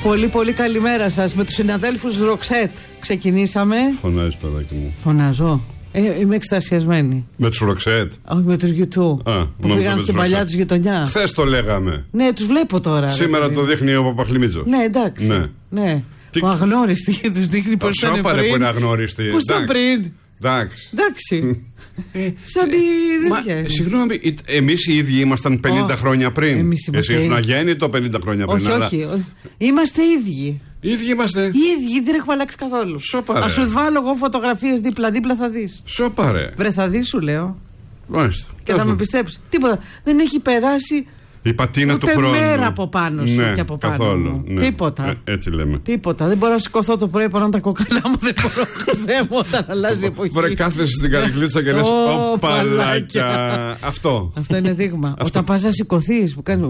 Πολύ πολύ καλημέρα σας. Με τους συναδέλφους Ροξέτ ξεκινήσαμε. Φωνάζεις, παιδάκι μου. Φωνάζω. Είμαι εκστασιασμένη. Με τους Ροξέτ? Όχι, με τους YouTube. Που πήγαν στην παλιά τους γειτονιά. Χθες το λέγαμε. Ναι, τους βλέπω τώρα. Σήμερα το δείχνει ο Παπαχλημίτσος. Ναι, εντάξει. Ναι. Ο αγνώριστοι τους δείχνει πως ήταν πριν. Σώπαρε που είναι αγνώριστοι. Πώς ήταν πριν. Εντάξει. Σαν τη τέτοια. Συγγνώμη, εμείς οι ίδιοι ήμασταν 50 χρόνια πριν. Εσύ ήσουν αγέννητο 50 χρόνια πριν. Όχι. Είμαστε ίδιοι. Οι ίδιοι είμαστε. Οι ίδιοι, δεν έχουμε αλλάξει καθόλου. Σοπαρέ. Ας σου βάλω εγώ φωτογραφίες δίπλα-δίπλα, θα δεις. Σοπαρέ. Βρε, θα δεις, σου λέω. Μάλιστα. Και θα με πιστέψεις. Τίποτα. Δεν έχει περάσει. Η πατίνα του χρόνου. Ούτε μέρα από πάνω σου και από πάνω. Καθόλου. Ναι. Τίποτα. Έτσι λέμε. Τίποτα. Δεν μπορώ να σηκωθώ το πρωί πάνω τα κοκαλά μου. Δεν μπορώ. Χθέ μου όταν αλλάζει η εποχή. Βρε, κάθεσαι στην καρικλίτσα και λες οπαλάκια. Αυτό. Αυτό είναι δείγμα. Όταν πας να σηκωθείς που κάνει.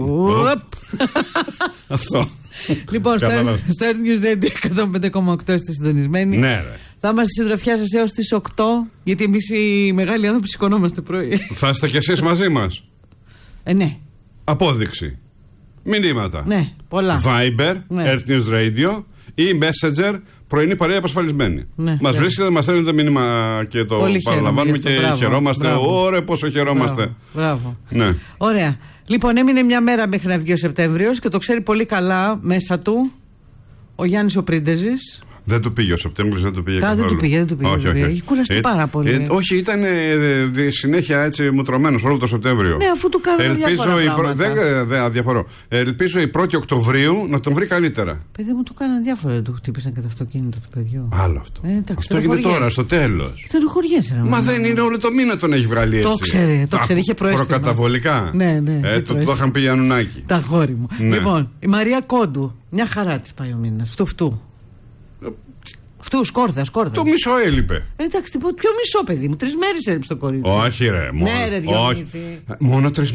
Αυτό. Λοιπόν, στο Earth News Radio 105,8 είστε συντονισμένοι. Ναι, ρε. Θα είμαστε στη συντροφιά σας έως τις 8. Γιατί εμείς οι μεγάλοι άνθρωποι σηκωνόμαστε πρωί. Θα είστε κι εσείς μαζί μας. Ναι. Απόδειξη. Μηνύματα. Ναι, πολλά. Viber, ναι. Earth News Radio ή Messenger, πρωινή παρέα απασφαλισμένη. Ναι, μας βρίσκεται, μας στέλνετε μήνυμα και το πολύ παραλαμβάνουμε και χαιρόμαστε. Ωραία, πόσο χαιρόμαστε. Μπράβο. Ναι. Ωραία. Λοιπόν, έμεινε μια μέρα μέχρι να βγει ο Σεπτέμβριος και το ξέρει πολύ καλά μέσα του ο Γιάννης ο Πρίντεζης. Δεν του πήγε ο Σεπτέμβριος, δεν του πήγε καθόλου. Δεν του πήγε. Όχι. Έχει κουραστεί πάρα πολύ. Όχι, ήταν συνέχεια έτσι μουτρωμένος όλο το Σεπτέμβριο. Ναι, αφού του κάνανε διάφορα πράγματα. Δεν αδιαφορώ. Ελπίζω η 1η Οκτωβρίου να τον βρει καλύτερα. Παιδί μου, του κάνανε διάφορα. Του χτύπησαν και το αυτοκίνητο του παιδιού. Άλλο αυτό. Αυτό γίνεται τώρα, στο τέλος. Στενοχωριέσαι. Μα δεν είναι όλο το μήνα τον έχει βγάλει έτσι. Το ξέρει, είχε προαίσθημα. Προκαταβολικά. Ναι. Το είχαν πει Ιαννουνάκη. Τα αγόρι μου. Λοιπόν, η Μαρία Κόντου. Μια χαρά της πάει ο μήνας. Φτου. Αυτού, σκόρδα. Το μισό έλειπε. Εντάξει, ποιο μισό, παιδί μου. 3 μέρες έλειπε το κορίτσι. Όχι, ρε. Ναι, ρε, 2,5. Μόνο 3